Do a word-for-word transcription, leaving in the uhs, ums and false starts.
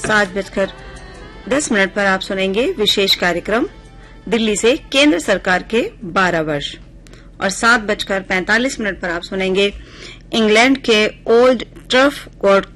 सात बजकर दस मिनट पर आप सुनेंगे विशेष कार्यक्रम दिल्ली से केंद्र सरकार के बारह वर्ष, और सात बजकर पैंतालीस मिनट पर आप सुनेंगे इंग्लैंड के ओल्ड ट्रफ कोर्ट